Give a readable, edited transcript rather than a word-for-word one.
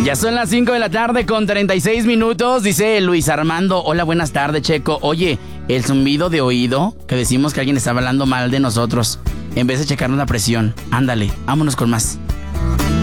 Ya son las 5 de la tarde con 36 minutos, dice Luis Armando. Hola, buenas tardes, Checo. Oye, el zumbido de oído, que decimos que alguien está hablando mal de nosotros, en vez de checarnos la presión. Ándale, vámonos con más.